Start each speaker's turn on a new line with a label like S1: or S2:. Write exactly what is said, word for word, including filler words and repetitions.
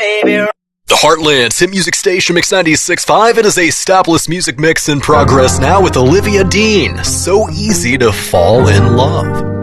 S1: baby.
S2: The Heartland's hit music station, Mix ninety-six point five. It is a stopless music mix in progress now with Olivia Dean. So easy to fall in love.